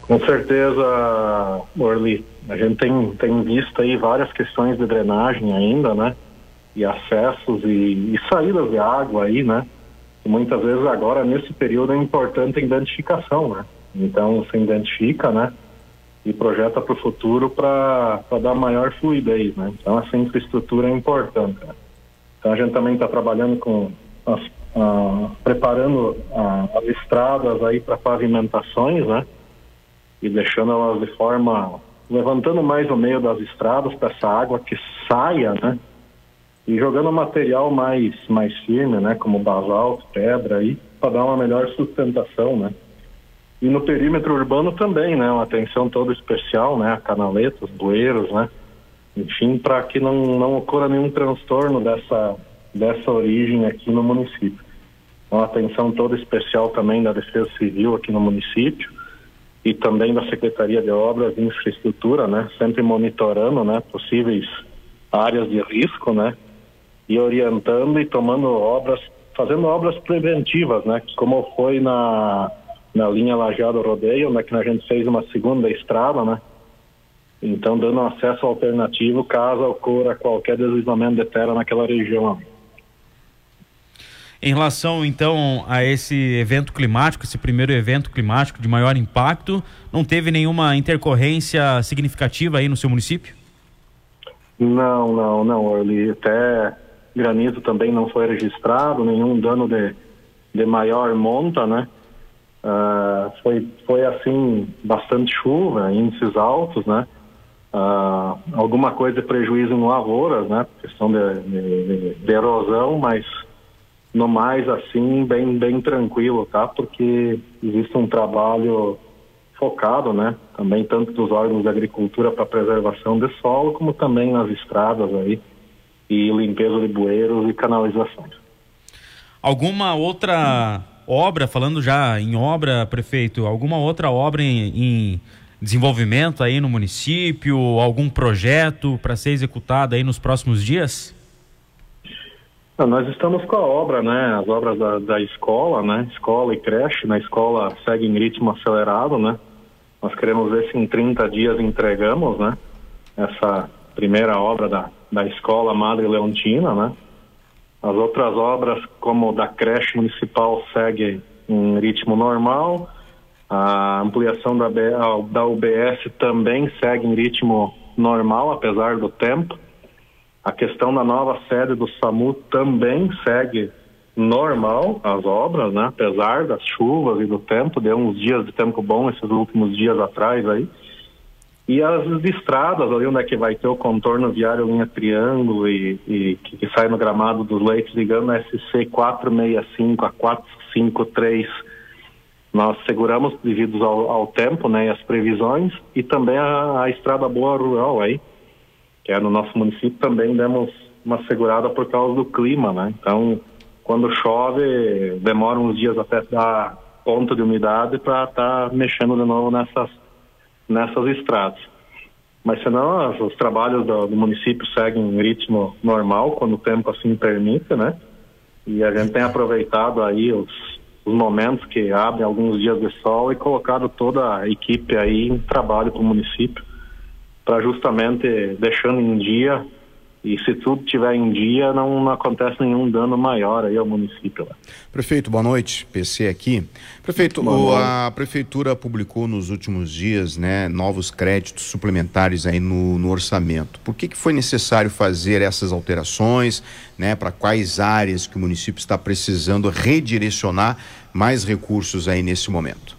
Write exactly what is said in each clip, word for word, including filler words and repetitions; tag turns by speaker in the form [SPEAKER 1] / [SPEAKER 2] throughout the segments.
[SPEAKER 1] Com certeza, Orly. A gente tem, tem visto aí várias questões de drenagem ainda, né? E acessos e, e saídas de água aí, né? E muitas vezes agora, nesse período, é importante a identificação, né? Então, você identifica, né? E projeta para o futuro para dar maior fluidez, né? Então, essa infraestrutura é importante, né? Então, a gente também está trabalhando com, as, ah, preparando ah, as estradas aí para pavimentações, né? E deixando elas de forma, levantando mais o meio das estradas para essa água que saia, né? E jogando material mais, mais firme, né? Como basalto, pedra aí, para dar uma melhor sustentação, né? E no perímetro urbano também, né? Uma atenção toda especial, né? A canaletas, bueiros, né? Enfim, para que não, não ocorra nenhum transtorno dessa, dessa origem aqui no município. Uma atenção toda especial também da Defesa Civil aqui no município e também da Secretaria de Obras e Infraestrutura, né? Sempre monitorando, né? Possíveis áreas de risco, né? E orientando e tomando obras, fazendo obras preventivas, né? Como foi na, na linha Lajeado Rodeio, né? Que a gente fez uma segunda estrada, né? Então, dando acesso alternativo caso ocorra qualquer deslizamento de terra naquela região.
[SPEAKER 2] Em relação, então, a esse evento climático, esse primeiro evento climático de maior impacto, não teve nenhuma intercorrência significativa aí no seu município?
[SPEAKER 1] Não, não, não, Orly. Até granizo também não foi registrado, nenhum dano de, de maior monta, né? Uh, foi, foi, assim, bastante chuva, índices altos, né? Uh, alguma coisa de prejuízo em lavouras, né? Questão de, de, de erosão, mas no mais, assim, bem, bem tranquilo, tá? Porque existe um trabalho focado, né? Também tanto dos órgãos de agricultura para preservação de solo, como também nas estradas aí, e limpeza de bueiros e canalizações.
[SPEAKER 2] Alguma outra obra, falando já em obra, prefeito, alguma outra obra em, em desenvolvimento aí no município, algum projeto para ser executado aí nos próximos dias?
[SPEAKER 1] Não, nós estamos com a obra, né? As obras da, da escola, né? Escola e creche. Na escola segue em ritmo acelerado, né? Nós queremos ver se em trinta dias entregamos, né? Essa primeira obra da, da escola Madre Leontina, né? As outras obras, como da creche municipal, segue em ritmo normal. A ampliação da, da U B S também segue em ritmo normal, apesar do tempo. A questão da nova sede do SAMU também segue normal, as obras, né? Apesar das chuvas e do tempo, deu uns dias de tempo bom esses últimos dias atrás aí. E as estradas, ali onde é que vai ter o contorno viário linha triângulo e, e que, que sai no gramado dos leitos, ligando a S C quatrocentos e sessenta e cinco a quatrocentos e cinquenta e três, nós seguramos devido ao, ao tempo, né? E as previsões, e também a, a estrada boa rural aí, que é no nosso município, também demos uma segurada por causa do clima, né? Então, quando chove, demora uns dias até dar ponto de umidade para estar tá mexendo de novo nessas, nessas estradas. Mas senão, os, os trabalhos do, do município seguem em ritmo normal, quando o tempo assim permite, né? E a gente tem aproveitado aí os, os momentos que abrem alguns dias de sol e colocado toda a equipe aí em trabalho para o município, para justamente deixando em dia, e se tudo estiver em dia, não, não acontece nenhum dano maior aí ao município.
[SPEAKER 3] Prefeito, boa noite, P C aqui. Prefeito, o, a prefeitura publicou nos últimos dias, né, novos créditos suplementares aí no, no orçamento. Por que que foi necessário fazer essas alterações, né, para quais áreas que o município está precisando redirecionar mais recursos aí nesse momento?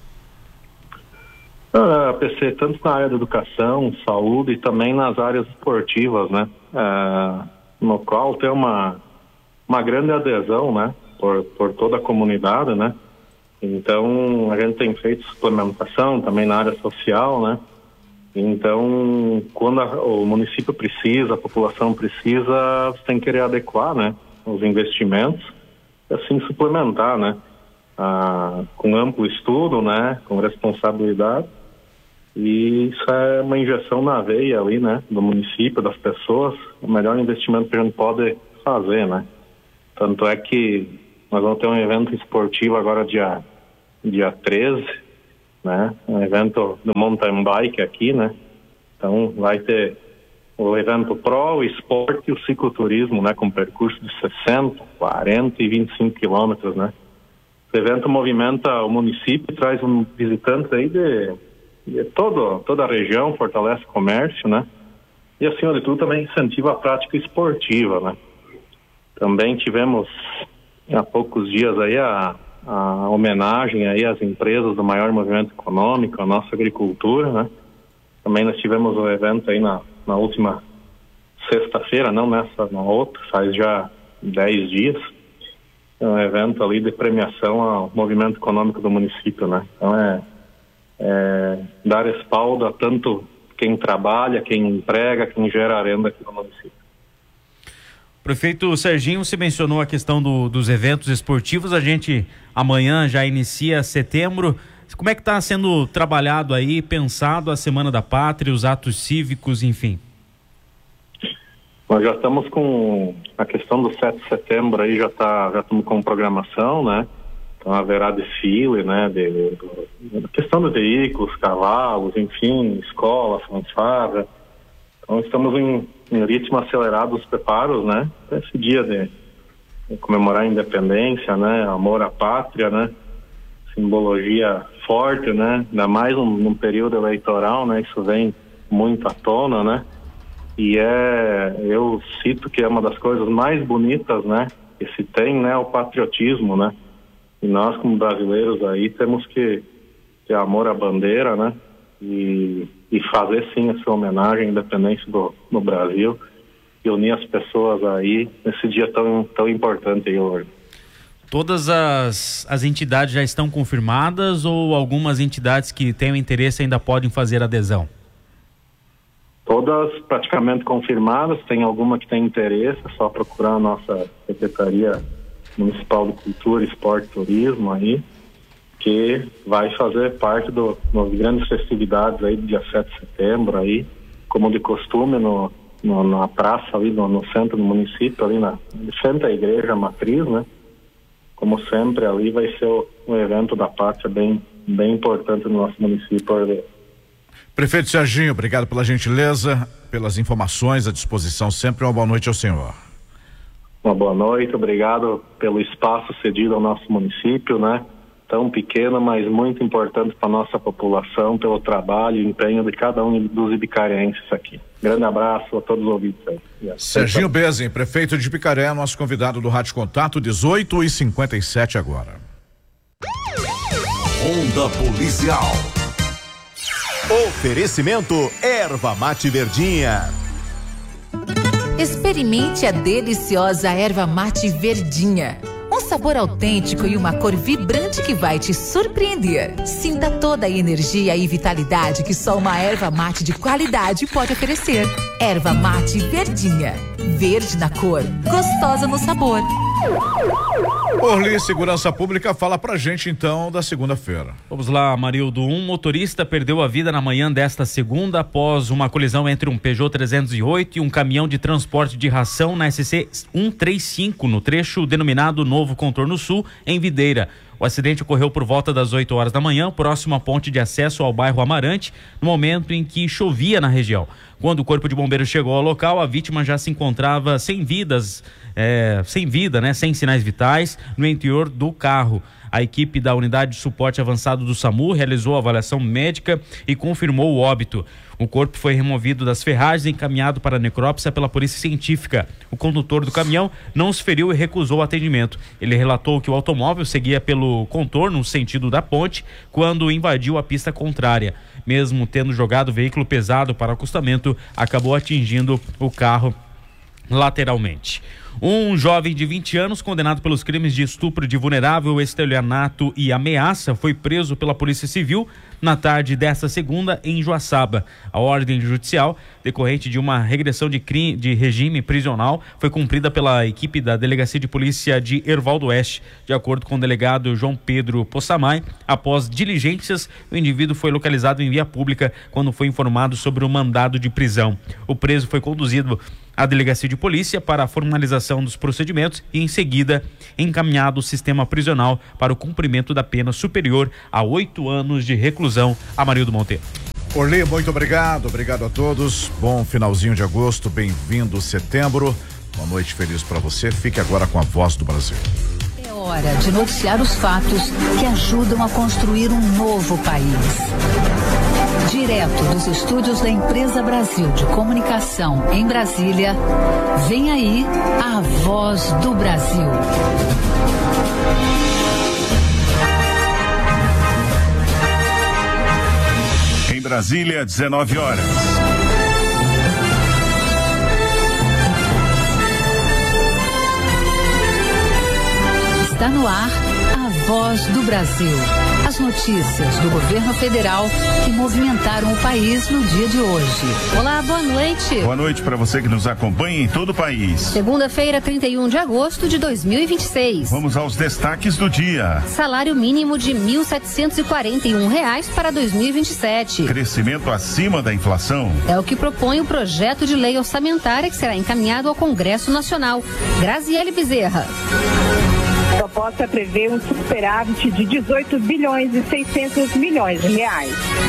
[SPEAKER 1] Ah, P C, tanto na área da educação, saúde e também nas áreas esportivas, né? Ah, no qual tem uma, uma grande adesão, né? Por, por toda a comunidade, né? Então, a gente tem feito suplementação também na área social, né? Então, quando a, o município precisa, a população precisa, você tem que querer adequar, né? Os investimentos e assim suplementar, né? Ah, com amplo estudo, né? Com responsabilidade. E isso é uma injeção na veia ali, né, do município, das pessoas, o melhor investimento que a gente pode fazer, né. Tanto é que nós vamos ter um evento esportivo agora dia, dia treze, né? Um evento do mountain bike aqui, né? Então vai ter o evento Pro, o esporte e o cicloturismo, né? Com percurso de sessenta, quarenta e vinte e cinco quilômetros, né? O evento movimenta o município e traz um visitantes aí de, de todo, toda a região, fortalece o comércio, né? E acima de tudo também incentiva a prática esportiva, né? Também tivemos há poucos dias aí a, a homenagem aí às empresas do maior movimento econômico, a nossa agricultura, né? Também nós tivemos um evento aí na, na última sexta-feira, não nessa, na outra, faz já dez dias, um evento ali de premiação ao movimento econômico do município, né? Então é, é dar respaldo a tanto quem trabalha, quem emprega, quem gera renda aqui no município.
[SPEAKER 2] Prefeito Serginho, você mencionou a questão do, dos eventos esportivos, a gente amanhã já inicia setembro. Como é que está sendo trabalhado aí, pensado a Semana da Pátria, os atos cívicos, enfim?
[SPEAKER 1] Nós já estamos com a questão do sete de setembro aí, já tá, já estamos com programação, né? Então haverá desfile, né? De, de, de questão dos veículos, cavalos, enfim, escola, fanfarra. Então estamos em, em ritmo acelerado dos preparos, né? Para esse dia de, de comemorar a independência, né? Amor à pátria, né? Simbologia forte, né? Ainda mais num, num período eleitoral, né? Isso vem muito à tona, né? E é, eu cito que é uma das coisas mais bonitas, né? Que se tem, né? O patriotismo, né? E nós, como brasileiros aí, temos que ter amor à bandeira, né? E, e fazer, sim, essa homenagem à independência do, do Brasil e unir as pessoas aí nesse dia tão, tão importante aí hoje.
[SPEAKER 2] Todas as, as entidades já estão confirmadas ou algumas entidades que tenham interesse ainda podem fazer adesão?
[SPEAKER 1] Todas praticamente confirmadas, tem alguma que tem interesse, é só procurar a nossa Secretaria Municipal de Cultura, Esporte e Turismo aí, que vai fazer parte do, das grandes festividades aí do dia sete de setembro aí, como de costume no, no, na praça ali, no, no centro do município, ali na frente à igreja matriz, né? Como sempre ali vai ser o, um evento da pátria bem, bem importante no nosso município.
[SPEAKER 4] Prefeito Serginho, obrigado pela gentileza, pelas informações, à disposição sempre. Uma boa noite ao senhor.
[SPEAKER 1] Uma boa noite, obrigado pelo espaço cedido ao nosso município, né? Tão pequeno, mas muito importante para a nossa população, pelo trabalho e empenho de cada um dos ibicarienses aqui. Grande abraço a todos os ouvintes aí.
[SPEAKER 4] Serginho Bezem, prefeito de Picaré, nosso convidado do Rádio Contato, dezoito e cinquenta e sete agora.
[SPEAKER 5] Onda Policial.
[SPEAKER 6] Oferecimento Erva Mate Verdinha.
[SPEAKER 7] Experimente a deliciosa Erva Mate Verdinha. Um sabor autêntico e uma cor vibrante que vai te surpreender. Sinta toda a energia e vitalidade que só uma erva mate de qualidade pode oferecer. Erva Mate Verdinha. Verde na cor, gostosa no sabor.
[SPEAKER 4] Orli Segurança Pública fala pra gente então da segunda-feira.
[SPEAKER 2] Vamos lá, Marildo. Um motorista perdeu a vida na manhã desta segunda após uma colisão entre um Peugeot trezentos e oito e um caminhão de transporte de ração na S C cento e trinta e cinco, no trecho denominado Novo Contorno Sul, em Videira. O acidente ocorreu por volta das oito horas da manhã, próximo à ponte de acesso ao bairro Amarante, no momento em que chovia na região. Quando o corpo de bombeiros chegou ao local, a vítima já se encontrava sem vidas, é, sem vida, né, sem sinais vitais, no interior do carro. A equipe da Unidade de Suporte Avançado do SAMU realizou a avaliação médica e confirmou o óbito. O corpo foi removido das ferragens e encaminhado para a necrópsia pela Polícia Científica. O condutor do caminhão não se feriu e recusou o atendimento. Ele relatou que o automóvel seguia pelo contorno, no sentido da ponte, quando invadiu a pista contrária. Mesmo tendo jogado o veículo pesado para acostamento, acabou atingindo o carro lateralmente. Um jovem de vinte anos, condenado pelos crimes de estupro de vulnerável, estelionato e ameaça, foi preso pela Polícia Civil na tarde desta segunda em Joaçaba. A ordem judicial, decorrente de uma regressão de, crime, de regime prisional, foi cumprida pela equipe da Delegacia de Polícia de Erval do Oeste. De acordo com o delegado João Pedro Possamay, após diligências, o indivíduo foi localizado em via pública quando foi informado sobre o mandado de prisão. O preso foi conduzido à Delegacia de Polícia para a formalização realização dos procedimentos e, em seguida, encaminhado ao sistema prisional para o cumprimento da pena superior a oito anos de reclusão. Amarildo Monteiro.
[SPEAKER 4] Orli, muito obrigado, obrigado a todos. Bom finalzinho de agosto, bem-vindo setembro. Uma noite feliz para você. Fique agora com a Voz do Brasil.
[SPEAKER 5] É hora de noticiar os fatos que ajudam a construir um novo país. Direto dos estúdios da Empresa Brasil de Comunicação em Brasília, vem aí a Voz do Brasil.
[SPEAKER 8] Em Brasília, dezenove horas.
[SPEAKER 5] Está no ar a Voz do Brasil. As notícias do governo federal que movimentaram o país no dia de hoje.
[SPEAKER 9] Olá, boa noite.
[SPEAKER 8] Boa noite para você que nos acompanha em todo o país.
[SPEAKER 9] Segunda-feira, trinta e um de agosto de dois mil e vinte e seis.
[SPEAKER 8] Vamos aos destaques do dia.
[SPEAKER 9] Salário mínimo de mil setecentos e quarenta e um reais para dois mil e vinte e sete.
[SPEAKER 8] Crescimento acima da inflação.
[SPEAKER 9] É o que propõe o projeto de lei orçamentária que será encaminhado ao Congresso Nacional. Graziele Bezerra.
[SPEAKER 10] A proposta prevê um superávit de dezoito bilhões e seiscentos milhões de reais.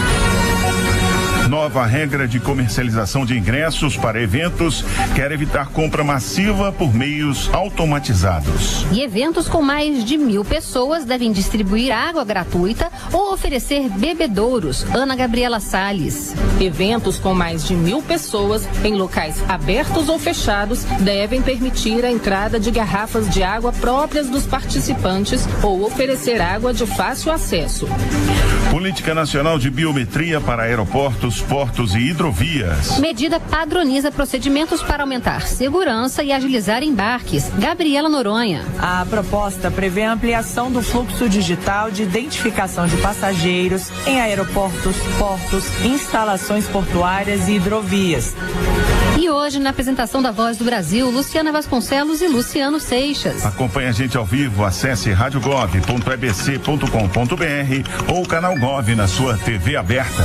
[SPEAKER 8] Nova regra de comercialização de ingressos para eventos quer evitar compra massiva por meios automatizados.
[SPEAKER 9] E eventos com mais de mil pessoas devem distribuir água gratuita ou oferecer bebedouros. Ana Gabriela Salles.
[SPEAKER 11] Eventos com mais de mil pessoas em locais abertos ou fechados devem permitir a entrada de garrafas de água próprias dos participantes ou oferecer água de fácil acesso.
[SPEAKER 8] Política Nacional de Biometria para aeroportos, portos e hidrovias.
[SPEAKER 9] Medida padroniza procedimentos para aumentar segurança e agilizar embarques. Gabriela Noronha.
[SPEAKER 12] A proposta prevê a ampliação do fluxo digital de identificação de passageiros em aeroportos, portos, instalações portuárias e hidrovias.
[SPEAKER 9] E hoje, na apresentação da Voz do Brasil, Luciana Vasconcelos e Luciano Seixas.
[SPEAKER 8] Acompanhe a gente ao vivo, acesse rádio gov ponto e b c ponto com ponto b r ou o canal Gov na sua T V aberta.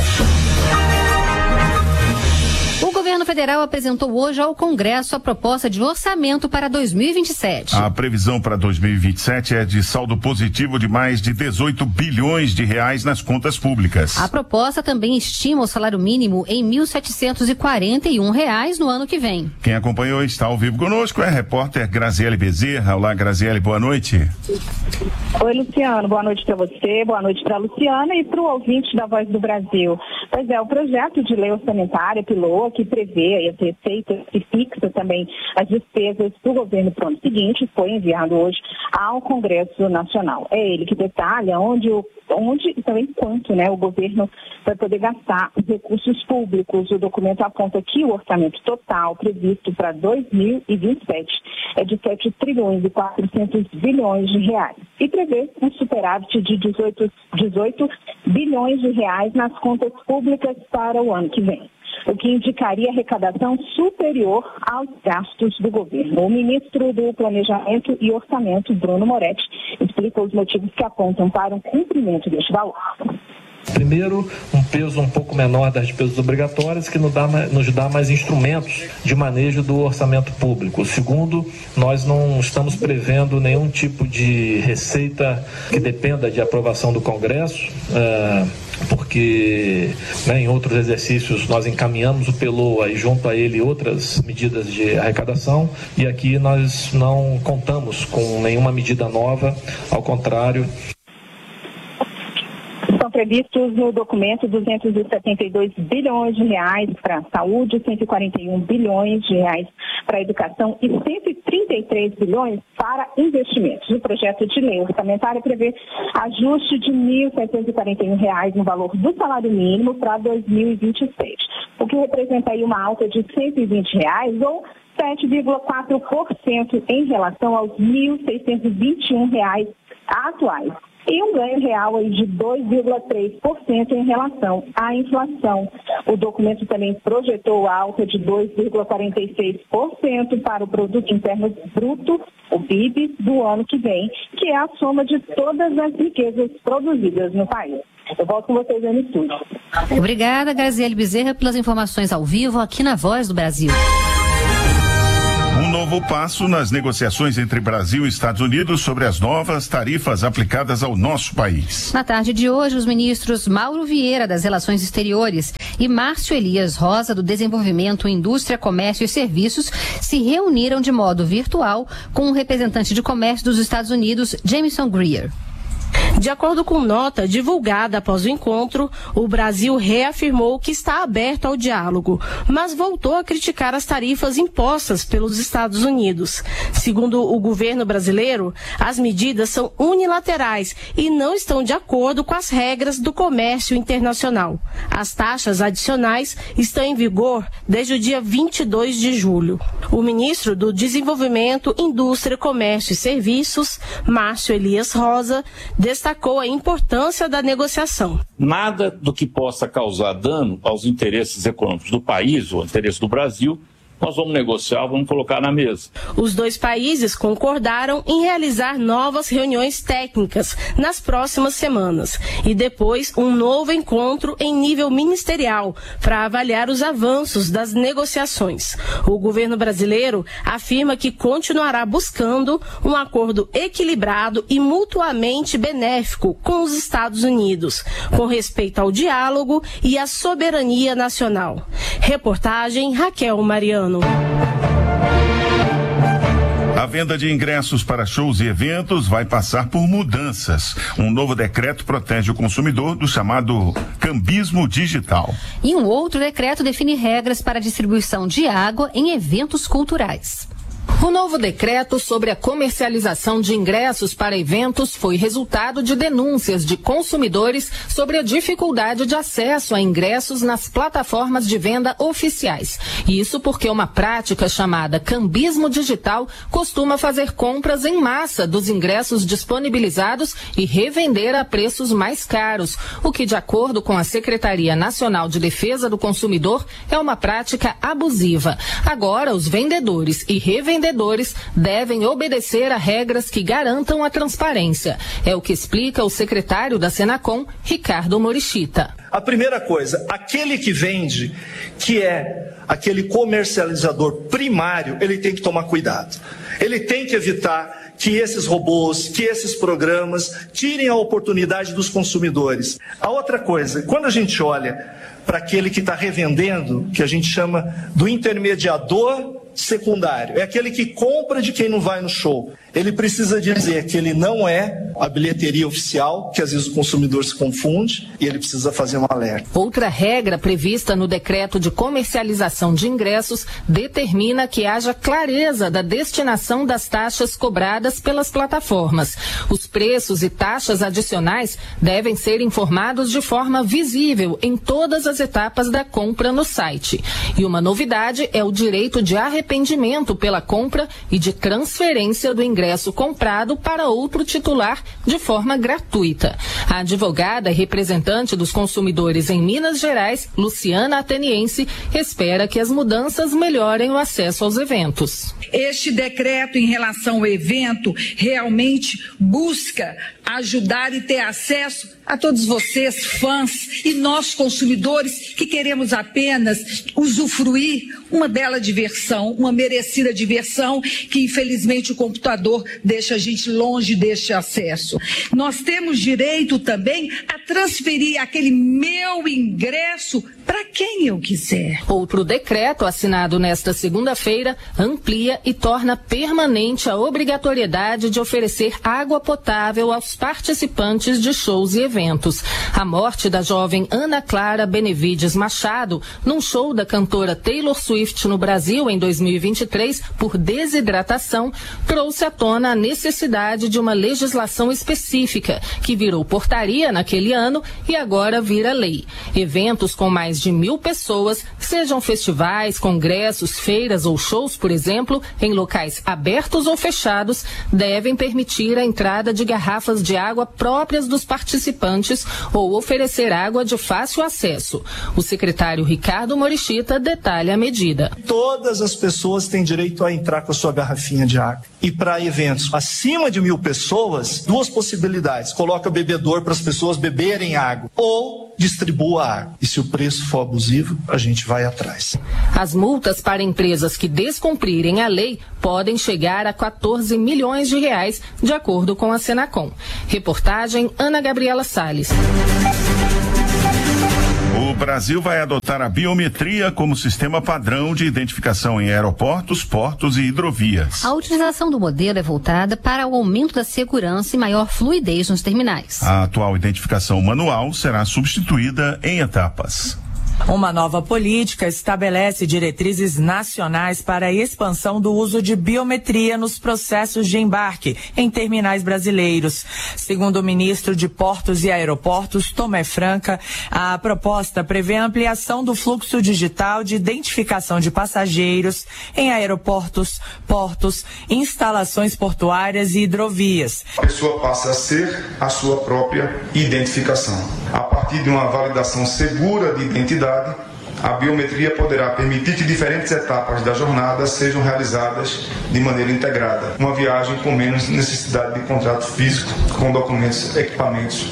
[SPEAKER 9] O governo federal apresentou hoje ao Congresso a proposta de orçamento para dois mil e vinte e sete.
[SPEAKER 8] A previsão para dois mil e vinte e sete é de saldo positivo de mais de dezoito bilhões de reais nas contas públicas.
[SPEAKER 9] A proposta também estima o salário mínimo em mil setecentos e quarenta e um reais no ano que vem.
[SPEAKER 8] Quem acompanhou e está ao vivo conosco é a repórter Graziele Bezerra. Olá, Graziele, boa noite.
[SPEAKER 10] Oi, Luciano, boa noite para você, boa noite para a Luciana e para o ouvinte da Voz do Brasil. Pois é, o projeto de lei orçamentária, P L O A, que prevê as receitas e fixa também as despesas do governo para o ano seguinte, foi enviado hoje ao Congresso Nacional. É ele que detalha onde o onde e também quanto, né, o governo vai poder gastar os recursos públicos. O documento aponta que o orçamento total previsto para dois mil e vinte e sete é de sete trilhões e quatrocentos bilhões de reais e prevê um superávit de dezoito, dezoito bilhões de reais nas contas públicas para o ano que vem, o que indicaria arrecadação superior aos gastos do governo. O ministro do Planejamento e Orçamento, Bruno Moretti, explica os motivos que apontam para o cumprimento deste valor.
[SPEAKER 13] Primeiro, um peso um pouco menor das despesas obrigatórias, que nos dá, nos dá mais instrumentos de manejo do orçamento público. Segundo, nós não estamos prevendo nenhum tipo de receita que dependa de aprovação do Congresso, uh, porque, né, em outros exercícios nós encaminhamos o P L O A e junto a ele outras medidas de arrecadação, e aqui nós não contamos com nenhuma medida nova, ao contrário.
[SPEAKER 10] São previstos no documento duzentos e setenta e dois bilhões de reais para a saúde, cento e quarenta e um bilhões de reais para a educação e cento e trinta e três bilhões para investimentos. O projeto de lei orçamentária prevê ajuste de mil setecentos e quarenta e um reais no valor do salário mínimo para dois mil e vinte e seis, o que representa aí uma alta de cento e vinte reais ou sete vírgula quatro por cento em relação aos mil seiscentos e vinte e um reais atuais. E um ganho real aí de dois vírgula três por cento em relação à inflação. O documento também projetou alta de dois vírgula quarenta e seis por cento para o Produto Interno Bruto, o P I B, do ano que vem, que é a soma de todas as riquezas produzidas no país. Eu volto com vocês aí no estúdio.
[SPEAKER 9] Obrigada, Graziele Bezerra, pelas informações ao vivo aqui na Voz do Brasil.
[SPEAKER 8] Um novo passo nas negociações entre Brasil e Estados Unidos sobre as novas tarifas aplicadas ao nosso país.
[SPEAKER 9] Na tarde de hoje, os ministros Mauro Vieira, das Relações Exteriores, e Márcio Elias Rosa, do Desenvolvimento, Indústria, Comércio e Serviços, se reuniram de modo virtual com o representante de comércio dos Estados Unidos, Jameson Greer.
[SPEAKER 14] De acordo com nota divulgada após o encontro, o Brasil reafirmou que está aberto ao diálogo, mas voltou a criticar as tarifas impostas pelos Estados Unidos. Segundo o governo brasileiro, as medidas são unilaterais e não estão de acordo com as regras do comércio internacional. As taxas adicionais estão em vigor desde o dia vinte e dois de julho. O ministro do Desenvolvimento, Indústria, Comércio e Serviços, Márcio Elias Rosa, destacou a importância da negociação.
[SPEAKER 15] Nada do que possa causar dano aos interesses econômicos do país ou interesse do Brasil, nós vamos negociar, vamos colocar na mesa.
[SPEAKER 14] Os dois países concordaram em realizar novas reuniões técnicas nas próximas semanas e depois um novo encontro em nível ministerial para avaliar os avanços das negociações. O governo brasileiro afirma que continuará buscando um acordo equilibrado e mutuamente benéfico com os Estados Unidos, com respeito ao diálogo e à soberania nacional. Reportagem Raquel Mariano.
[SPEAKER 8] A venda de ingressos para shows e eventos vai passar por mudanças. Um novo decreto protege o consumidor do chamado cambismo digital.
[SPEAKER 9] E um outro decreto define regras para a distribuição de água em eventos culturais.
[SPEAKER 11] O novo decreto sobre a comercialização de ingressos para eventos foi resultado de denúncias de consumidores sobre a dificuldade de acesso a ingressos nas plataformas de venda oficiais. Isso porque uma prática chamada cambismo digital costuma fazer compras em massa dos ingressos disponibilizados e revender a preços mais caros, o que, de acordo com a Secretaria Nacional de Defesa do Consumidor, é uma prática abusiva. Agora, os vendedores e revendedores devem obedecer a regras que garantam a transparência. É o que explica o secretário da Senacom, Ricardo Morichita.
[SPEAKER 16] A primeira coisa, aquele que vende, que é aquele comercializador primário, ele tem que tomar cuidado. Ele tem que evitar que esses robôs, que esses programas tirem a oportunidade dos consumidores. A outra coisa, quando a gente olha para aquele que está revendendo, que a gente chama do intermediador secundário, é aquele que compra de quem não vai no show. Ele precisa dizer que ele não é a bilheteria oficial, que às vezes o consumidor se confunde, e ele precisa fazer um alerta.
[SPEAKER 11] Outra regra prevista no decreto de comercialização de ingressos determina que haja clareza da destinação das taxas cobradas pelas plataformas. Os preços e taxas adicionais devem ser informados de forma visível em todas as etapas da compra no site. E uma novidade é o direito de arrependimento pela compra e de transferência do ingresso ingresso comprado para outro titular de forma gratuita. A advogada e representante dos consumidores em Minas Gerais, Luciana Ateniense, espera que as mudanças melhorem o acesso aos eventos.
[SPEAKER 17] Este decreto em relação ao evento realmente busca ajudar e ter acesso a todos vocês, fãs, e nós consumidores que queremos apenas usufruir uma bela diversão, uma merecida diversão que infelizmente o computador deixa a gente longe deste acesso. Nós temos direito também a transferir aquele meu ingresso para quem eu quiser.
[SPEAKER 11] Outro decreto assinado nesta segunda-feira amplia e torna permanente a obrigatoriedade de oferecer água potável aos participantes de shows e eventos. A morte da jovem Ana Clara Benevides Machado, num show da cantora Taylor Swift no Brasil em dois mil e vinte e três, por desidratação, trouxe à tona a necessidade de uma legislação específica, que virou portaria naquele ano e agora vira lei. Eventos com mais de mil pessoas, sejam festivais, congressos, feiras ou shows, por exemplo, em locais abertos ou fechados, devem permitir a entrada de garrafas de água próprias dos participantes ou oferecer água de fácil acesso. O secretário Ricardo Morichita detalha a medida.
[SPEAKER 16] Todas as pessoas têm direito a entrar com a sua garrafinha de água. E para eventos acima de mil pessoas, duas possibilidades. Coloca o bebedor para as pessoas beberem água ou distribua água. E se o preço for abusivo, a gente vai vai atrás.
[SPEAKER 11] As multas para empresas que descumprirem a lei podem chegar a quatorze milhões de reais, de acordo com a Senacom. Reportagem Ana Gabriela Salles.
[SPEAKER 8] O Brasil vai adotar a biometria como sistema padrão de identificação em aeroportos, portos e hidrovias.
[SPEAKER 9] A utilização do modelo é voltada para o aumento da segurança e maior fluidez nos terminais.
[SPEAKER 8] A atual identificação manual será substituída em etapas.
[SPEAKER 12] Uma nova política estabelece diretrizes nacionais para a expansão do uso de biometria nos processos de embarque em terminais brasileiros. Segundo o ministro de Portos e Aeroportos, Tomé Franca, a proposta prevê a ampliação do fluxo digital de identificação de passageiros em aeroportos, portos, instalações portuárias e hidrovias.
[SPEAKER 18] A pessoa passa a ser a sua própria identificação. A partir de uma validação segura de identidade, a biometria poderá permitir que diferentes etapas da jornada sejam realizadas de maneira integrada. Uma viagem com menos necessidade de contrato físico com documentos, equipamentos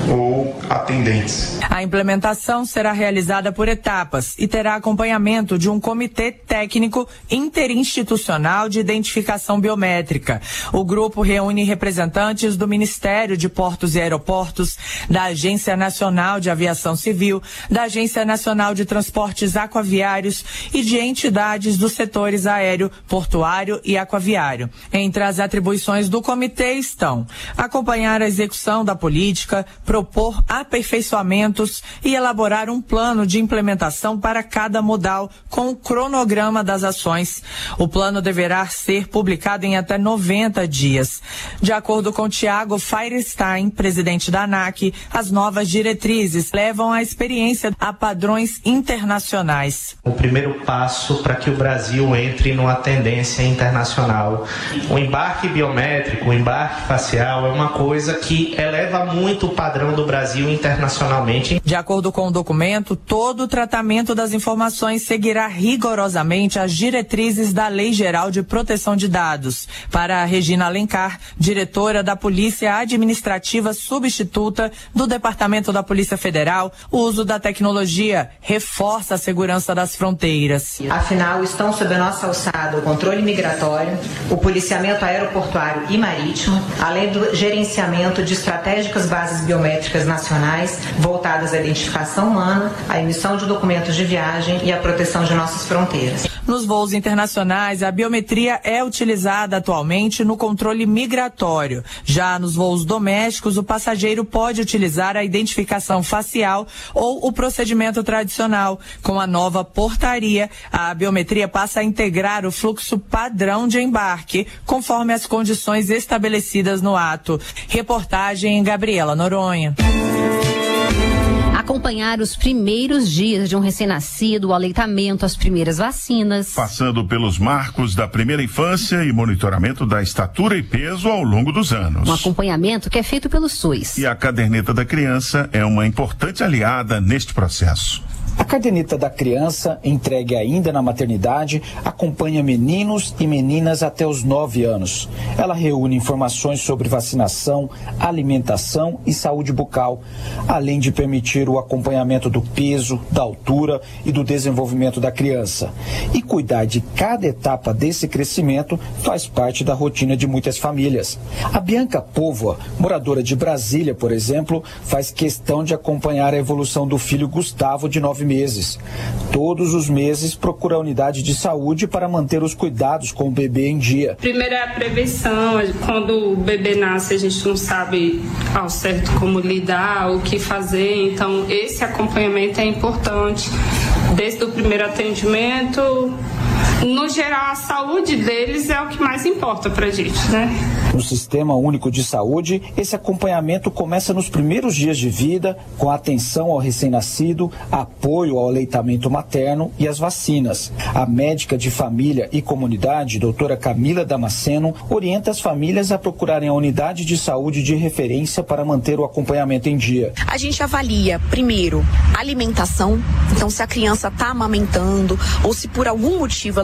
[SPEAKER 18] ou atendentes.
[SPEAKER 12] A implementação será realizada por etapas e terá acompanhamento de um comitê técnico interinstitucional de identificação biométrica. O grupo reúne representantes do Ministério de Portos e Aeroportos, da Agência Nacional de Aviação Civil, da Agência Nacional de Transportes Aquaviários e de entidades dos setores aéreo, portuário e aquaviário. Entre as atribuições do comitê estão acompanhar a execução da política, propor aperfeiçoamentos e elaborar um plano de implementação para cada modal com o cronograma das ações. O plano deverá ser publicado em até noventa dias. De acordo com Tiago Feierstein, presidente da ANAC, as novas diretrizes levam a experiência a padrões internacionais.
[SPEAKER 19] O primeiro passo para que o Brasil entre numa tendência internacional. O embarque biométrico, o embarque facial é uma coisa que eleva muito o padrão do Brasil internacionalmente.
[SPEAKER 12] De acordo com o documento, todo o tratamento das informações seguirá rigorosamente as diretrizes da Lei Geral de Proteção de Dados. Para a Regina Alencar, diretora da Polícia Administrativa Substituta do Departamento da Polícia Federal, o uso da tecnologia reforça a segurança das fronteiras.
[SPEAKER 20] Afinal, estão sob a nossa alçada o controle migratório, o policiamento aeroportuário e marítimo, além do gerenciamento de estratégicas bases biométricas nacionais voltadas à identificação humana, à emissão de documentos de viagem e à proteção de nossas fronteiras.
[SPEAKER 12] Nos voos internacionais, a biometria é utilizada atualmente no controle migratório. Já nos voos domésticos, o passageiro pode utilizar a identificação facial ou o procedimento tradicional. Com a nova portaria, a biometria passa a integrar o fluxo padrão de embarque, conforme as condições estabelecidas no ato. Reportagem Gabriela Noronha.
[SPEAKER 9] Acompanhar os primeiros dias de um recém-nascido, o aleitamento, as primeiras vacinas.
[SPEAKER 8] Passando pelos marcos da primeira infância e monitoramento da estatura e peso ao longo dos anos.
[SPEAKER 9] Um acompanhamento que é feito pelo SUS.
[SPEAKER 8] E a caderneta da criança é uma importante aliada neste processo.
[SPEAKER 21] A caderneta da criança, entregue ainda na maternidade, acompanha meninos e meninas até os nove anos. Ela reúne informações sobre vacinação, alimentação e saúde bucal, além de permitir o acompanhamento do peso, da altura e do desenvolvimento da criança. E cuidar de cada etapa desse crescimento faz parte da rotina de muitas famílias. A Bianca Póvoa, moradora de Brasília, por exemplo, faz questão de acompanhar a evolução do filho Gustavo, de nove meses. Todos os meses procura a unidade de saúde para manter os cuidados com o bebê em dia.
[SPEAKER 22] Primeiro é a prevenção. Quando o bebê nasce, a gente não sabe ao certo como lidar, o que fazer. Então, esse acompanhamento é importante. Desde o primeiro atendimento, no geral, a saúde deles é o que mais importa pra gente, né?
[SPEAKER 21] No Sistema Único de Saúde, esse acompanhamento começa nos primeiros dias de vida, com atenção ao recém-nascido, apoio ao aleitamento materno e as vacinas. A médica de família e comunidade, doutora Camila Damasceno, orienta as famílias a procurarem a unidade de saúde de referência para manter o acompanhamento em dia.
[SPEAKER 23] A gente avalia, primeiro, a alimentação. Então, se a criança está amamentando ou se por algum motivo ela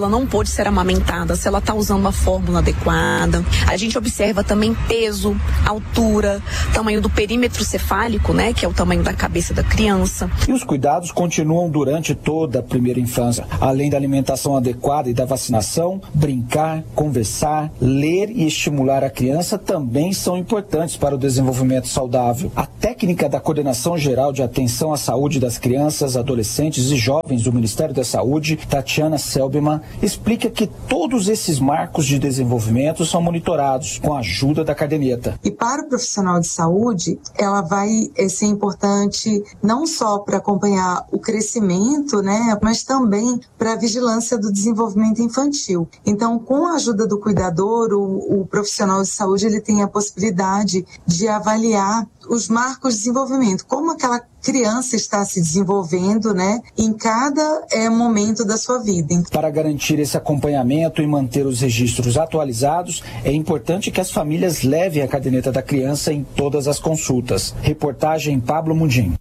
[SPEAKER 1] ela não pôde ser amamentada, se ela está usando uma fórmula adequada. A gente observa também peso, altura, tamanho do perímetro cefálico, né, que é o tamanho da cabeça da criança.
[SPEAKER 21] E os cuidados continuam durante toda a primeira infância. Além da alimentação adequada e da vacinação, brincar, conversar, ler e estimular a criança também são importantes para o desenvolvimento saudável. A técnica da Coordenação Geral de Atenção à Saúde das Crianças, Adolescentes e Jovens do Ministério da Saúde, Tatiana Selbman, explica que todos esses marcos de desenvolvimento são monitorados com a ajuda da caderneta.
[SPEAKER 3] E para o profissional de saúde, ela vai ser importante não só para acompanhar o crescimento, né, mas também para a vigilância do desenvolvimento infantil. Então, com a ajuda do cuidador, o, o profissional de saúde ele tem a possibilidade de avaliar os marcos de desenvolvimento, como aquela criança está se desenvolvendo, né, em cada é, momento da sua vida.
[SPEAKER 21] Para garantir esse acompanhamento e manter os registros atualizados, é importante que as famílias levem a caderneta da criança em todas as consultas. Reportagem Pablo Mundim.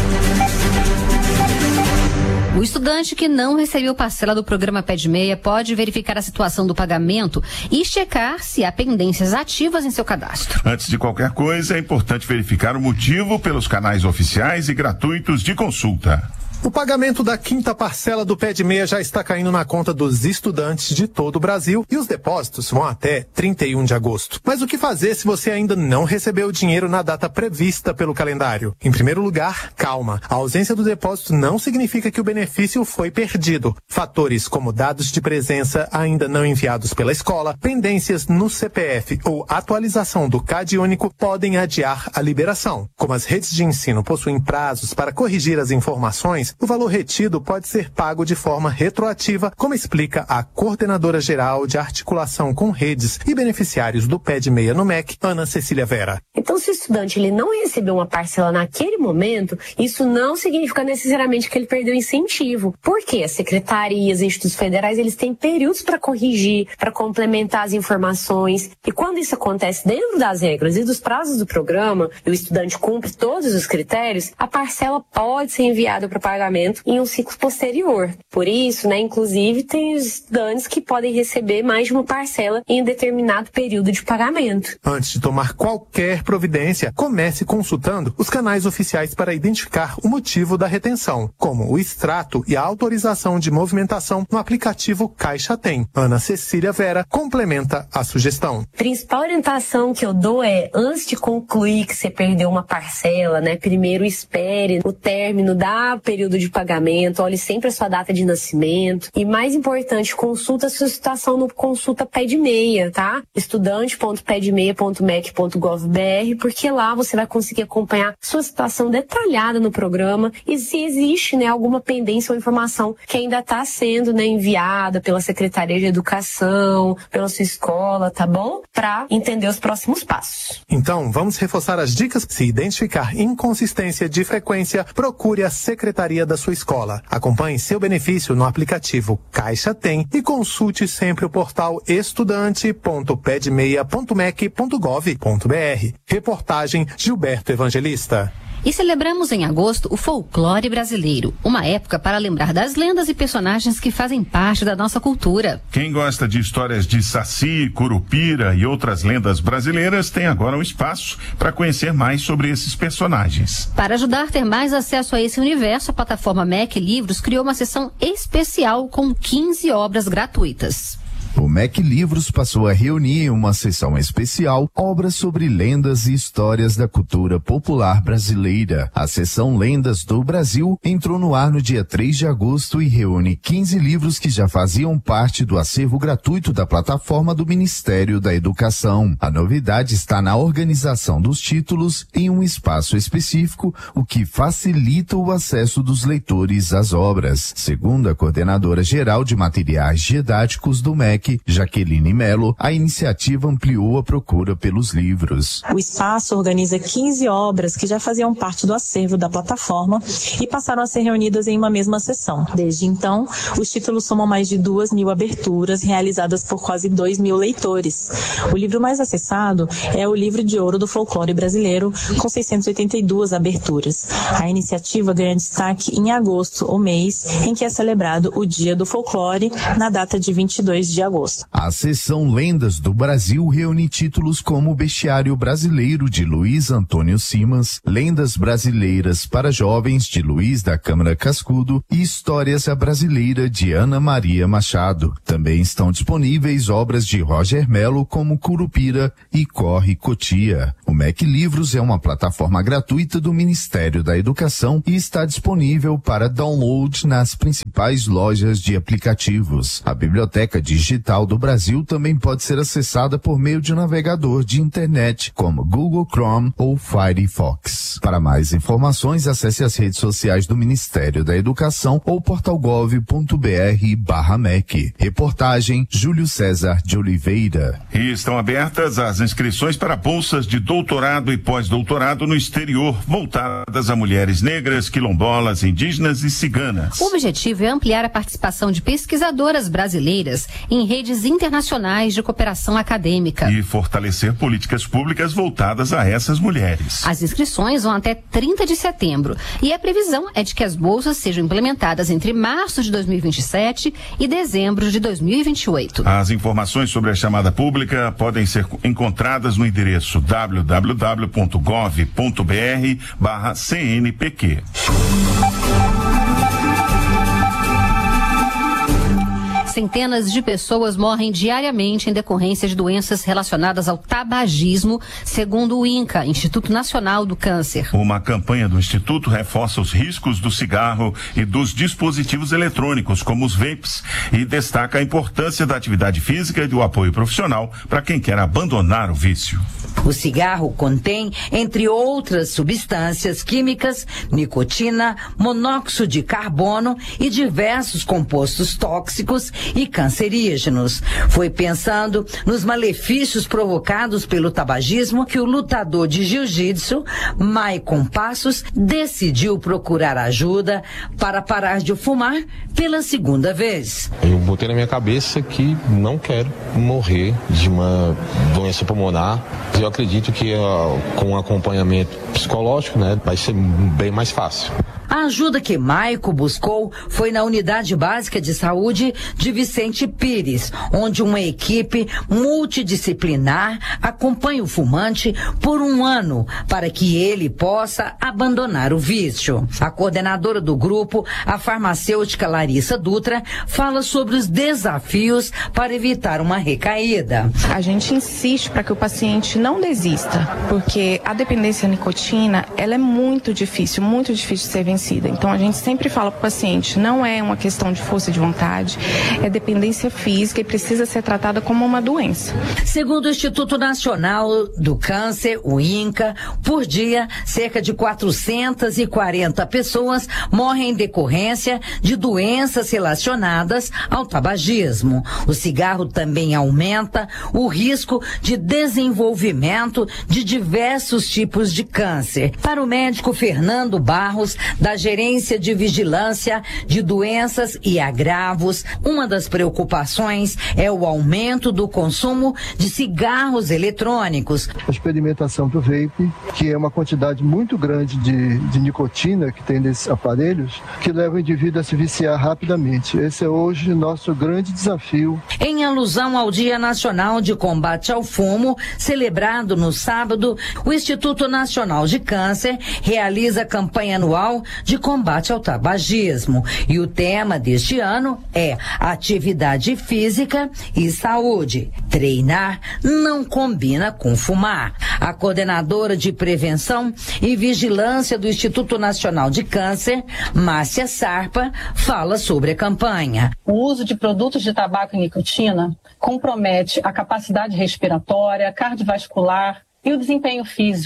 [SPEAKER 9] O estudante que não recebeu parcela do programa Pé de Meia pode verificar a situação do pagamento e checar se há pendências ativas em seu cadastro.
[SPEAKER 8] Antes de qualquer coisa, é importante verificar o motivo pelos canais oficiais e gratuitos de consulta.
[SPEAKER 23] O pagamento da quinta parcela do Pé de Meia já está caindo na conta dos estudantes de todo o Brasil e os depósitos vão até trinta e um de agosto. Mas o que fazer se você ainda não recebeu o dinheiro na data prevista pelo calendário? Em primeiro lugar, calma. A ausência do depósito não significa que o benefício foi perdido. Fatores como dados de presença ainda não enviados pela escola, pendências no C P F ou atualização do C A D único podem adiar a liberação. Como as redes de ensino possuem prazos para corrigir as informações, o valor retido pode ser pago de forma retroativa, como explica a coordenadora geral de articulação com redes e beneficiários do Pé de Meia no M E C, Ana Cecília Vera.
[SPEAKER 24] Então, se o estudante ele não recebeu uma parcela naquele momento, isso não significa necessariamente que ele perdeu incentivo. Porque as secretarias, institutos federais, eles têm períodos para corrigir, para complementar as informações. E quando isso acontece dentro das regras e dos prazos do programa, e o estudante cumpre todos os critérios, a parcela pode ser enviada para pagamento em um ciclo posterior. Por isso, né, inclusive, tem os estudantes que podem receber mais de uma parcela em um determinado período de pagamento.
[SPEAKER 23] Antes de tomar qualquer providência, comece consultando os canais oficiais para identificar o motivo da retenção, como o extrato e a autorização de movimentação no aplicativo Caixa Tem. Ana Cecília Vera complementa a sugestão.
[SPEAKER 24] A principal orientação que eu dou é, antes de concluir que você perdeu uma parcela, né, primeiro espere o término da período de pagamento, olhe sempre a sua data de nascimento e, mais importante, consulta a sua situação no Consulta Pé de Meia, tá? estudante ponto pé de meia ponto m e c ponto gov ponto b r, porque lá você vai conseguir acompanhar sua situação detalhada no programa e se existe, né, alguma pendência ou informação que ainda está sendo, né, enviada pela Secretaria de Educação, pela sua escola, tá bom? Para entender os próximos passos.
[SPEAKER 23] Então, vamos reforçar as dicas. Se identificar inconsistência de frequência, procure a Secretaria da sua escola. Acompanhe seu benefício no aplicativo Caixa Tem e consulte sempre o portal estudante ponto pé de meia ponto m e c ponto gov ponto b r. Reportagem Gilberto Evangelista.
[SPEAKER 9] E celebramos em agosto o folclore brasileiro, uma época para lembrar das lendas e personagens que fazem parte da nossa cultura.
[SPEAKER 8] Quem gosta de histórias de Saci, Curupira e outras lendas brasileiras tem agora um espaço para conhecer mais sobre esses personagens.
[SPEAKER 9] Para ajudar a ter mais acesso a esse universo, a plataforma M E C Livros criou uma seção especial com quinze obras gratuitas.
[SPEAKER 25] O M E C Livros passou a reunir em uma seção especial obras sobre lendas e histórias da cultura popular brasileira. A seção Lendas do Brasil entrou no ar no dia três de agosto e reúne quinze livros que já faziam parte do acervo gratuito da plataforma do Ministério da Educação. A novidade está na organização dos títulos em um espaço específico, o que facilita o acesso dos leitores às obras. Segundo a coordenadora geral de materiais didáticos do M E C, Mec, Jaqueline Melo, a iniciativa ampliou a procura pelos livros.
[SPEAKER 2] O espaço organiza quinze obras que já faziam parte do acervo da plataforma e passaram a ser reunidas em uma mesma sessão. Desde então, os títulos somam mais de duas mil aberturas realizadas por quase dois mil leitores. O livro mais acessado é o Livro de Ouro do Folclore Brasileiro, com seiscentas e oitenta e duas aberturas. A iniciativa ganha destaque em agosto, o mês em que é celebrado o Dia do Folclore, na data de vinte e dois de agosto.
[SPEAKER 25] A seção Lendas do Brasil reúne títulos como o Bestiário Brasileiro, de Luiz Antônio Simas, Lendas Brasileiras para Jovens, de Luiz da Câmara Cascudo, e Histórias à Brasileira, de Ana Maria Machado. Também estão disponíveis obras de Roger Melo, como Curupira e Corre Cotia. O Mec Livros é uma plataforma gratuita do Ministério da Educação e está disponível para download nas principais lojas de aplicativos. A Biblioteca Digital do Brasil também pode ser acessada por meio de navegador de internet, como Google Chrome ou Firefox. Para mais informações, acesse as redes sociais do Ministério da Educação ou portalgov ponto br barra Mec. Reportagem Júlio César de Oliveira.
[SPEAKER 8] E estão abertas as inscrições para bolsas de doutorado e pós-doutorado no exterior, voltadas a mulheres negras, quilombolas, indígenas e ciganas.
[SPEAKER 9] O objetivo é ampliar a participação de pesquisadoras brasileiras em redes internacionais de cooperação acadêmica.
[SPEAKER 8] E fortalecer políticas públicas voltadas a essas mulheres.
[SPEAKER 9] As inscrições vão até trinta de setembro e a previsão é de que as bolsas sejam implementadas entre março de dois mil e vinte e sete e dezembro de dois mil e vinte e oito.
[SPEAKER 8] As informações sobre a chamada pública podem ser encontradas no endereço w w w ponto gov ponto br barra C N P Q.
[SPEAKER 9] Centenas de pessoas morrem diariamente em decorrência de doenças relacionadas ao tabagismo, segundo o INCA, Instituto Nacional do Câncer.
[SPEAKER 8] Uma campanha do Instituto reforça os riscos do cigarro e dos dispositivos eletrônicos, como os vapes, e destaca a importância da atividade física e do apoio profissional para quem quer abandonar o vício.
[SPEAKER 4] O cigarro contém, entre outras substâncias químicas, nicotina, monóxido de carbono e diversos compostos tóxicos e cancerígenos. Foi pensando nos malefícios provocados pelo tabagismo que o lutador de jiu-jitsu, Maicon Passos, decidiu procurar ajuda para parar de fumar pela segunda vez.
[SPEAKER 5] Eu botei na minha cabeça que não quero morrer de uma doença pulmonar. Eu acredito que uh, com um acompanhamento psicológico, né, vai ser bem mais fácil.
[SPEAKER 4] A ajuda que Maico buscou foi na Unidade Básica de Saúde de Vicente Pires, onde uma equipe multidisciplinar acompanha o fumante por um ano para que ele possa abandonar o vício. A coordenadora do grupo, a farmacêutica Larissa Dutra, fala sobre os desafios para evitar uma recaída.
[SPEAKER 6] A gente insiste para que o paciente não desista, porque a dependência à nicotina, ela é muito difícil, muito difícil de ser vencida. Então a gente sempre fala para o paciente, não é uma questão de força de vontade, é dependência física e precisa ser tratada como uma doença.
[SPEAKER 4] Segundo o Instituto Nacional do Câncer, o INCA, por dia, cerca de quatrocentas e quarenta pessoas morrem em decorrência de doenças relacionadas ao tabagismo. O cigarro também aumenta o risco de desenvolvimento de diversos tipos de câncer. Para o médico Fernando Barros, da Gerência de Vigilância de Doenças e Agravos, uma das preocupações é o aumento do consumo de cigarros eletrônicos.
[SPEAKER 7] A experimentação do vape, que é uma quantidade muito grande de, de nicotina que tem nesses aparelhos, que leva o indivíduo a se viciar rapidamente. Esse é hoje o nosso grande desafio.
[SPEAKER 4] Em alusão ao Dia Nacional de Combate ao Fumo, celebrado no sábado, o Instituto Nacional de Câncer realiza a campanha anual de combate ao tabagismo. E o tema deste ano é atividade física e saúde. Treinar não combina com fumar. A coordenadora de prevenção e vigilância do Instituto Nacional de Câncer, Márcia Sarpa, fala sobre a campanha.
[SPEAKER 26] O uso de produtos de tabaco e nicotina compromete a capacidade respiratória, cardiovascular e o desempenho físico.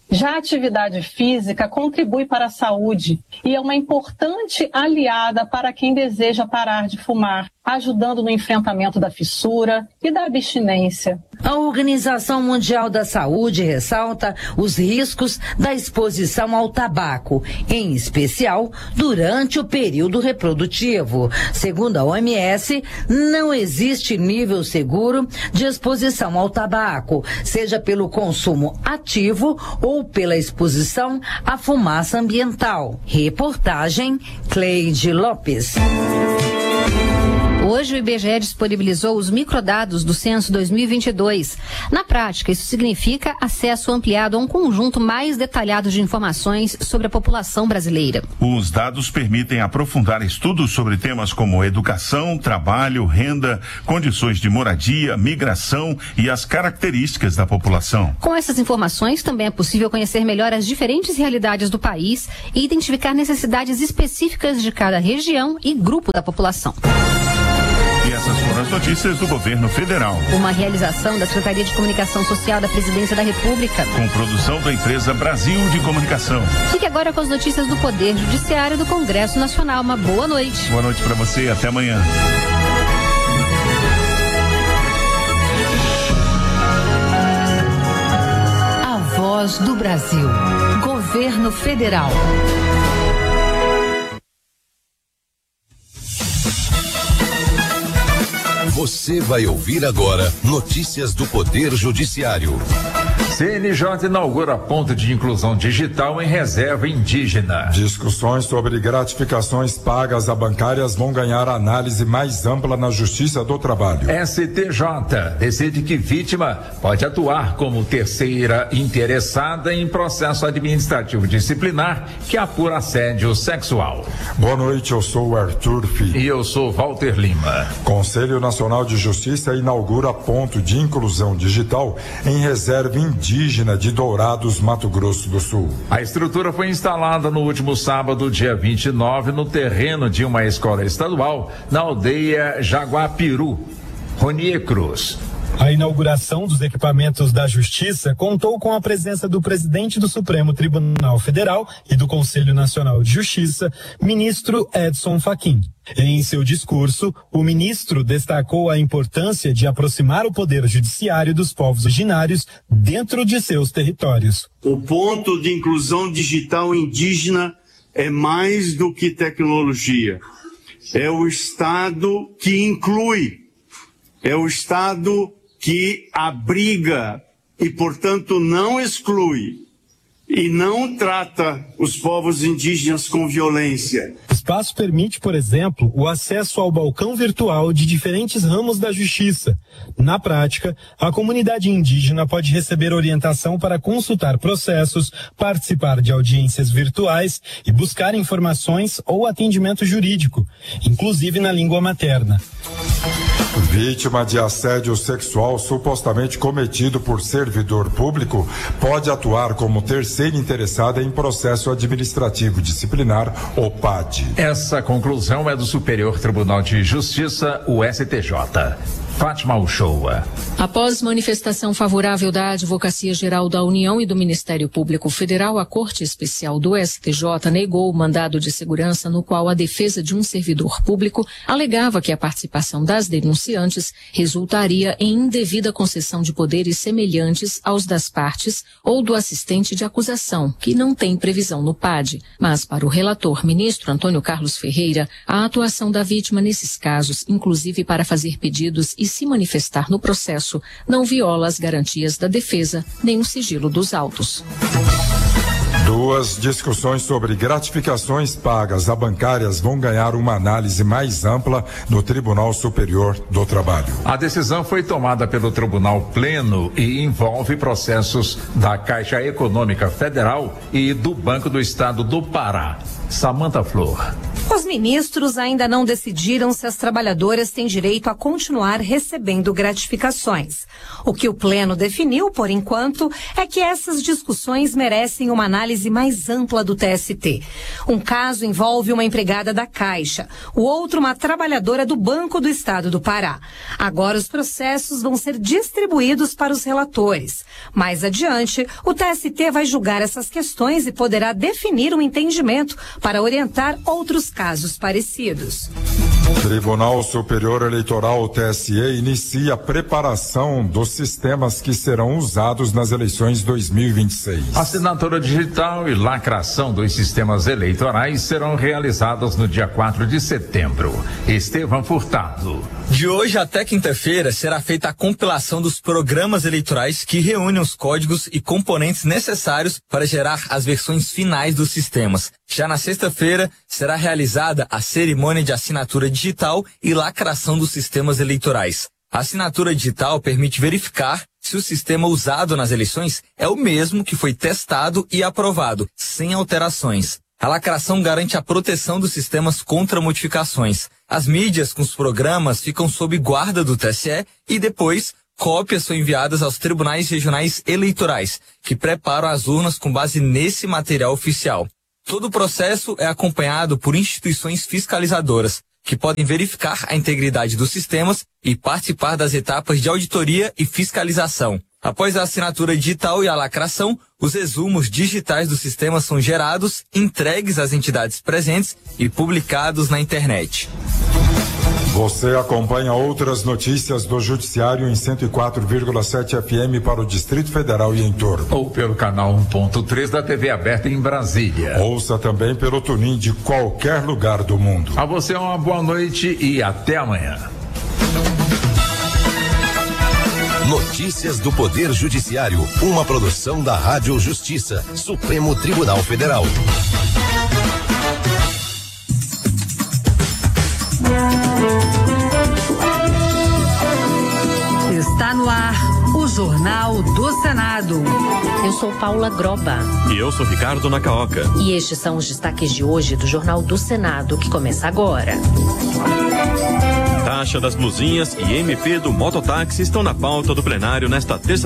[SPEAKER 26] Já a atividade física contribui para a saúde e é uma importante aliada para quem deseja parar de fumar, ajudando no enfrentamento da fissura e da abstinência.
[SPEAKER 4] A Organização Mundial da Saúde ressalta os riscos da exposição ao tabaco, em especial durante o período reprodutivo. Segundo a O M S, não existe nível seguro de exposição ao tabaco, seja pelo consumo ativo ou pela exposição à fumaça ambiental. Reportagem Cleide Lopes.
[SPEAKER 9] Hoje o I B G E disponibilizou os microdados do Censo dois mil e vinte e dois. Na prática, isso significa acesso ampliado a um conjunto mais detalhado de informações sobre a população brasileira.
[SPEAKER 8] Os dados permitem aprofundar estudos sobre temas como educação, trabalho, renda, condições de moradia, migração e as características da população.
[SPEAKER 9] Com essas informações, também é possível conhecer melhor as diferentes realidades do país e identificar necessidades específicas de cada região e grupo da população.
[SPEAKER 8] E essas foram as notícias do governo federal.
[SPEAKER 9] Uma realização da Secretaria de Comunicação Social da Presidência da República.
[SPEAKER 8] Com produção da empresa Brasil de Comunicação.
[SPEAKER 9] Fique agora com as notícias do Poder Judiciário do Congresso Nacional. Uma boa noite.
[SPEAKER 8] Boa noite para você, até amanhã.
[SPEAKER 4] A Voz do Brasil. Governo Federal.
[SPEAKER 10] Você vai ouvir agora notícias do Poder Judiciário.
[SPEAKER 13] C N J inaugura ponto de inclusão digital em reserva indígena.
[SPEAKER 14] Discussões sobre gratificações pagas a bancárias vão ganhar análise mais ampla na Justiça do Trabalho.
[SPEAKER 13] S T J decide que vítima pode atuar como terceira interessada em processo administrativo disciplinar que apura assédio sexual.
[SPEAKER 14] Boa noite, eu sou o Arthur Filho.
[SPEAKER 13] E eu sou Walter Lima.
[SPEAKER 14] Conselho Nacional de Justiça inaugura ponto de inclusão digital em reserva indígena de Dourados, Mato Grosso do Sul.
[SPEAKER 13] A estrutura foi instalada no último sábado, dia vinte e nove, no terreno de uma escola estadual na aldeia Jaguapiru, Ronier Cruz.
[SPEAKER 15] A inauguração dos equipamentos da Justiça contou com a presença do presidente do Supremo Tribunal Federal e do Conselho Nacional de Justiça, ministro Edson Fachin. Em seu discurso, o ministro destacou a importância de aproximar o Poder Judiciário dos povos originários dentro de seus territórios.
[SPEAKER 16] O ponto de inclusão digital indígena é mais do que tecnologia. É o Estado que inclui, é o Estado que abriga e, portanto, não exclui e não trata os povos indígenas com violência.
[SPEAKER 15] O espaço permite, por exemplo, o acesso ao balcão virtual de diferentes ramos da justiça. Na prática, a comunidade indígena pode receber orientação para consultar processos, participar de audiências virtuais e buscar informações ou atendimento jurídico, inclusive na língua materna.
[SPEAKER 14] Vítima de assédio sexual supostamente cometido por servidor público pode atuar como terceira interessada em processo administrativo disciplinar, ou P A D.
[SPEAKER 13] Essa conclusão é do Superior Tribunal de Justiça, o S T J. Fátima Uchoa.
[SPEAKER 17] Após manifestação favorável da Advocacia Geral da União e do Ministério Público Federal, a Corte Especial do S T J negou o mandado de segurança no qual a defesa de um servidor público alegava que a participação das denunciantes resultaria em indevida concessão de poderes semelhantes aos das partes ou do assistente de acusação, que não tem previsão no P A D. Mas, para o relator, ministro Antônio Carlos Ferreira, a atuação da vítima nesses casos, inclusive para fazer pedidos e se manifestar no processo, não viola as garantias da defesa nem o sigilo dos autos.
[SPEAKER 14] Duas discussões sobre gratificações pagas a bancárias vão ganhar uma análise mais ampla no Tribunal Superior do Trabalho.
[SPEAKER 13] A decisão foi tomada pelo Tribunal Pleno e envolve processos da Caixa Econômica Federal e do Banco do Estado do Pará. Samanta Flor.
[SPEAKER 11] Os ministros ainda não decidiram se as trabalhadoras têm direito a continuar recebendo gratificações. O que o Pleno definiu, por enquanto, é que essas discussões merecem uma análise mais ampla do T S T. Um caso envolve uma empregada da Caixa, o outro uma trabalhadora do Banco do Estado do Pará. Agora os processos vão ser distribuídos para os relatores. Mais adiante, o T S T vai julgar essas questões e poderá definir um entendimento para orientar outros casos parecidos.
[SPEAKER 14] Tribunal Superior Eleitoral, T S E, inicia a preparação dos sistemas que serão usados nas eleições dois mil e vinte e seis.
[SPEAKER 13] Assinatura digital e lacração dos sistemas eleitorais serão realizadas no dia quatro de setembro. Estevão Furtado.
[SPEAKER 12] De hoje até quinta-feira será feita a compilação dos programas eleitorais que reúnem os códigos e componentes necessários para gerar as versões finais dos sistemas. Já na sexta-feira será realizada a cerimônia de assinatura digital e lacração dos sistemas eleitorais. A assinatura digital permite verificar se o sistema usado nas eleições é o mesmo que foi testado e aprovado, sem alterações. A lacração garante a proteção dos sistemas contra modificações. As mídias com os programas ficam sob guarda do T S E e depois cópias são enviadas aos tribunais regionais eleitorais, que preparam as urnas com base nesse material oficial. Todo o processo é acompanhado por instituições fiscalizadoras, que podem verificar a integridade dos sistemas e participar das etapas de auditoria e fiscalização. Após a assinatura digital e a lacração, os resumos digitais do sistema são gerados, entregues às entidades presentes e publicados na internet.
[SPEAKER 14] Você acompanha outras notícias do Judiciário em cento e quatro vírgula sete F M para o Distrito Federal e em torno.
[SPEAKER 13] Ou pelo canal um ponto três da T V aberta em Brasília.
[SPEAKER 14] Ouça também pelo Tunin de qualquer lugar do mundo.
[SPEAKER 13] A você uma boa noite e até amanhã.
[SPEAKER 10] Notícias do Poder Judiciário, uma produção da Rádio Justiça, Supremo Tribunal Federal.
[SPEAKER 4] Está no ar o Jornal do Senado.
[SPEAKER 18] Eu sou Paula Groba.
[SPEAKER 19] E eu sou Ricardo Nacaoca.
[SPEAKER 18] E estes são os destaques de hoje do Jornal do Senado, que começa agora.
[SPEAKER 19] Taxa das blusinhas e M P do mototáxi estão na pauta do plenário nesta terça